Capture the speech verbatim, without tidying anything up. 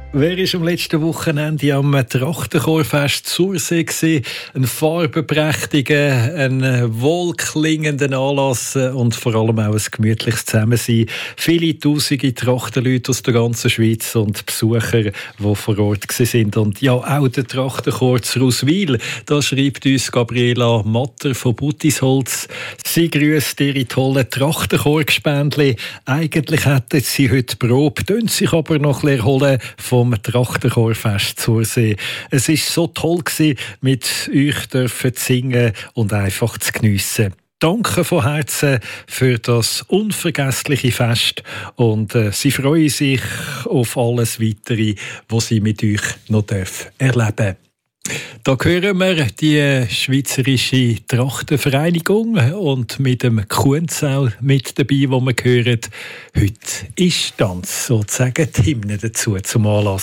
Wer war am letzten Wochenende am Trachtenchorfest Sursee gewesen? Ein farbenprächtiger, ein wohlklingender Anlass und vor allem auch ein gemütliches Zusammensein. Viele tausende Trachtenleute aus der ganzen Schweiz und Besucher, die vor Ort sind. Und ja, auch der Trachtenchor zu Ruswil, da schreibt uns Gabriela Matter von Buttisholz. Sie grüßt ihre tollen Trachtenchorgespendli. Eigentlich hätten sie heute Probe, können sich aber noch ein bisschen erholen vom Trachtenchorfest Sursee. Es war so toll gewesen, mit euch dürfen zu singen und einfach zu geniessen. Danke von Herzen für das unvergessliche Fest und äh, sie freuen sich auf alles Weitere, was sie mit euch noch erleben dürfen. Da hören wir die Schweizerische Trachtenvereinigung und mit dem Kuhnsau mit dabei, wo wir hören. Heute ist Tanz, sozusagen die Hymne dazu zum Anlass.